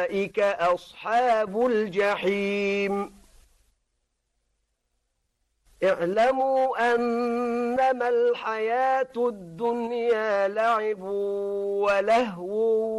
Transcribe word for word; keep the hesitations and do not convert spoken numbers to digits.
أولئك أصحاب الجحيم اعلموا أنما الحياة الدنيا لعب ولهو